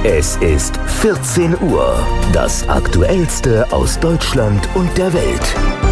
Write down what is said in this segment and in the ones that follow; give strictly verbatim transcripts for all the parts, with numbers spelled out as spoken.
Es ist vierzehn Uhr. Das Aktuellste aus Deutschland und der Welt.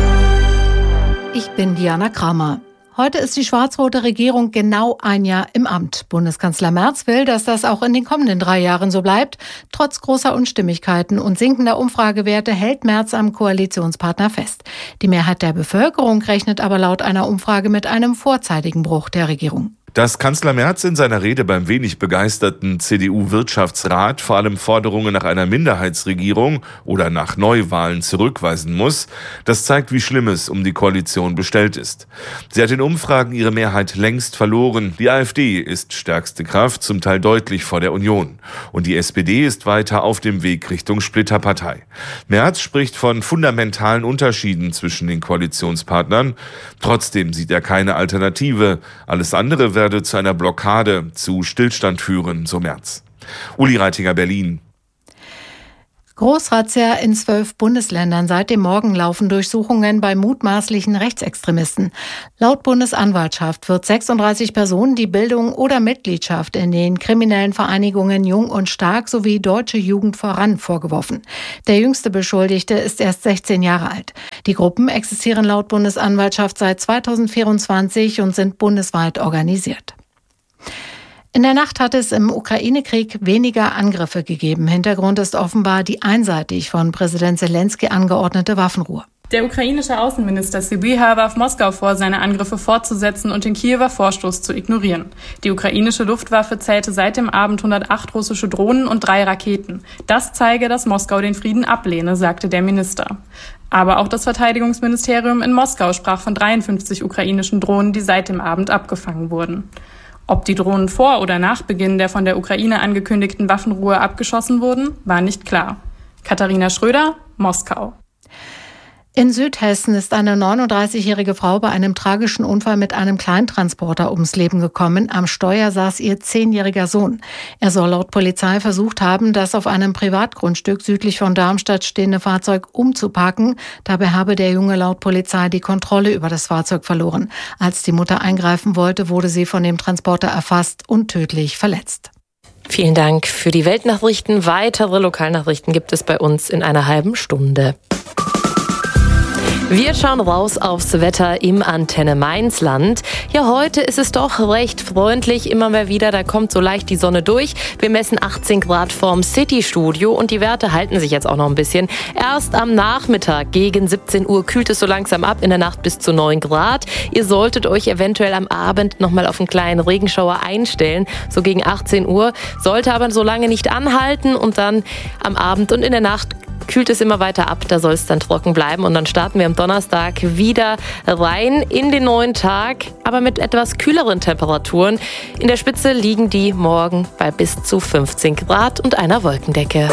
Ich bin Diana Kramer. Heute ist die schwarz-rote Regierung genau ein Jahr im Amt. Bundeskanzler Merz will, dass das auch in den kommenden drei Jahren so bleibt. Trotz großer Unstimmigkeiten und sinkender Umfragewerte hält Merz am Koalitionspartner fest. Die Mehrheit der Bevölkerung rechnet aber laut einer Umfrage mit einem vorzeitigen Bruch der Regierung. Dass Kanzler Merz in seiner Rede beim wenig begeisterten C D U-Wirtschaftsrat vor allem Forderungen nach einer Minderheitsregierung oder nach Neuwahlen zurückweisen muss, das zeigt, wie schlimm es um die Koalition bestellt ist. Sie hat in Umfragen ihre Mehrheit längst verloren. Die AfD ist stärkste Kraft, zum Teil deutlich vor der Union. Und die S P D ist weiter auf dem Weg Richtung Splitterpartei. Merz spricht von fundamentalen Unterschieden zwischen den Koalitionspartnern. Trotzdem sieht er keine Alternative. Alles andere werde zu einer Blockade, zu Stillstand führen, so Merz. Uli Reitinger, Berlin. Großrazzia in zwölf Bundesländern. Seit dem Morgen laufen Durchsuchungen bei mutmaßlichen Rechtsextremisten. Laut Bundesanwaltschaft wird sechsunddreißig Personen die Bildung oder Mitgliedschaft in den kriminellen Vereinigungen Jung und Stark sowie Deutsche Jugend voran vorgeworfen. Der jüngste Beschuldigte ist erst sechzehn Jahre alt. Die Gruppen existieren laut Bundesanwaltschaft seit zweitausendvierundzwanzig und sind bundesweit organisiert. In der Nacht hat es im Ukraine-Krieg weniger Angriffe gegeben. Hintergrund ist offenbar die einseitig von Präsident Zelensky angeordnete Waffenruhe. Der ukrainische Außenminister Sybiha warf Moskau vor, seine Angriffe fortzusetzen und den Kiewer Vorstoß zu ignorieren. Die ukrainische Luftwaffe zählte seit dem Abend hundertacht russische Drohnen und drei Raketen. Das zeige, dass Moskau den Frieden ablehne, sagte der Minister. Aber auch das Verteidigungsministerium in Moskau sprach von dreiundfünfzig ukrainischen Drohnen, die seit dem Abend abgefangen wurden. Ob die Drohnen vor oder nach Beginn der von der Ukraine angekündigten Waffenruhe abgeschossen wurden, war nicht klar. Katharina Schröder, Moskau. In Südhessen ist eine neununddreißigjährige Frau bei einem tragischen Unfall mit einem Kleintransporter ums Leben gekommen. Am Steuer saß ihr zehnjähriger Sohn. Er soll laut Polizei versucht haben, das auf einem Privatgrundstück südlich von Darmstadt stehende Fahrzeug umzuparken. Dabei habe der Junge laut Polizei die Kontrolle über das Fahrzeug verloren. Als die Mutter eingreifen wollte, wurde sie von dem Transporter erfasst und tödlich verletzt. Vielen Dank für die Weltnachrichten. Weitere Lokalnachrichten gibt es bei uns in einer halben Stunde. Wir schauen raus aufs Wetter im Antenne Mainzland. Ja, heute ist es doch recht freundlich, immer mal wieder, da kommt so leicht die Sonne durch. Wir messen achtzehn Grad vorm City-Studio und die Werte halten sich jetzt auch noch ein bisschen. Erst am Nachmittag gegen siebzehn Uhr kühlt es so langsam ab, in der Nacht bis zu neun Grad. Ihr solltet euch eventuell am Abend nochmal auf einen kleinen Regenschauer einstellen, so gegen achtzehn Uhr. Sollte aber so lange nicht anhalten und dann am Abend und in der Nacht kühlt es immer weiter ab, da soll es dann trocken bleiben und dann starten wir am Donnerstag wieder rein in den neuen Tag, aber mit etwas kühleren Temperaturen. In der Spitze liegen die morgen bei bis zu fünfzehn Grad und einer Wolkendecke.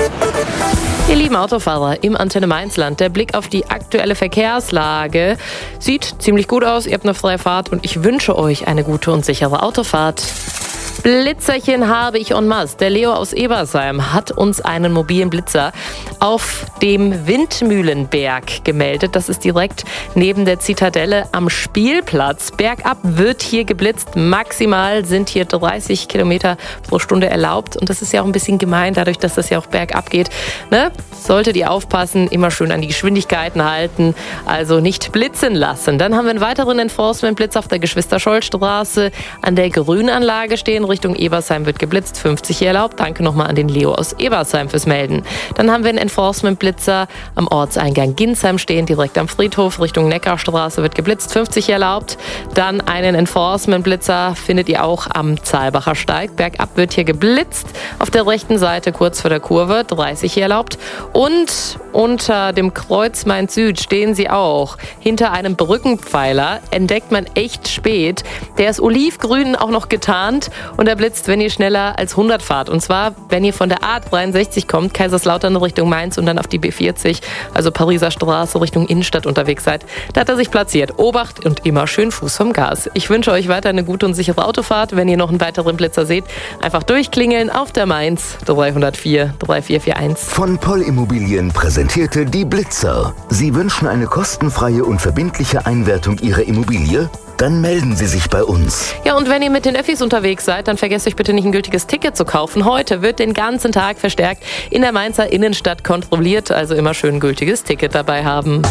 Ihr lieben Autofahrer im Antenne Mainzland, der Blick auf die aktuelle Verkehrslage sieht ziemlich gut aus, ihr habt eine freie Fahrt und ich wünsche euch eine gute und sichere Autofahrt. Blitzerchen habe ich en masse. Der Leo aus Ebersheim hat uns einen mobilen Blitzer auf dem Windmühlenberg gemeldet. Das ist direkt neben der Zitadelle am Spielplatz. Bergab wird hier geblitzt. Maximal sind hier dreißig Kilometer pro Stunde erlaubt. Und das ist ja auch ein bisschen gemein, dadurch, dass das ja auch bergab geht. Ne? Solltet ihr aufpassen, immer schön an die Geschwindigkeiten halten, also nicht blitzen lassen. Dann haben wir einen weiteren Enforcement-Blitz auf der Geschwister-Scholl-Straße an der Grünanlage stehen. Richtung Ebersheim wird geblitzt, fünfzig hier erlaubt. Danke nochmal an den Leo aus Ebersheim fürs Melden. Dann haben wir einen Enforcement-Blitzer am Ortseingang Ginsheim stehen, direkt am Friedhof. Richtung Neckarstraße wird geblitzt, fünfzig hier erlaubt. Dann einen Enforcement-Blitzer findet ihr auch am Zahlbacher Steig. Bergab wird hier geblitzt. Auf der rechten Seite kurz vor der Kurve, dreißig hier erlaubt. Und unter dem Kreuz Mainz Süd stehen sie auch. Hinter einem Brückenpfeiler entdeckt man echt spät. Der ist olivgrün auch noch getarnt und er blitzt, wenn ihr schneller als hundert fahrt. Und zwar, wenn ihr von der A dreiundsechzig kommt, Kaiserslautern Richtung Mainz und dann auf die B vierzig, also Pariser Straße Richtung Innenstadt unterwegs seid. Da hat er sich platziert. Obacht und immer schön Fuß vom Gas. Ich wünsche euch weiter eine gute und sichere Autofahrt. Wenn ihr noch einen weiteren Blitzer seht, einfach durchklingeln auf der Mainz dreihundertvier vierundvierzig einundvierzig. Von Poll Immobilien präsentierte die Blitzer. Sie wünschen eine kostenfreie und verbindliche Einwertung Ihrer Immobilie? Dann melden Sie sich bei uns. Ja, und wenn ihr mit den Öffis unterwegs seid, dann vergesst euch bitte nicht, ein gültiges Ticket zu kaufen. Heute wird den ganzen Tag verstärkt in der Mainzer Innenstadt kontrolliert, also immer schön ein gültiges Ticket dabei haben.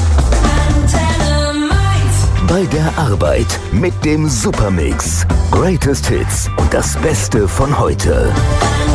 Bei der Arbeit mit dem Supermix. Greatest Hits und das Beste von heute.